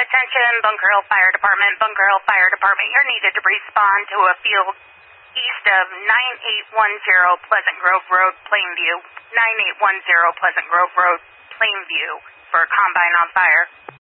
Attention, Bunker Hill Fire Department. Bunker Hill Fire Department, you're needed to respond to a field east of 9810 Pleasant Grove Road, Plainview. 9810 Pleasant Grove Road, Plainview, for a combine on fire.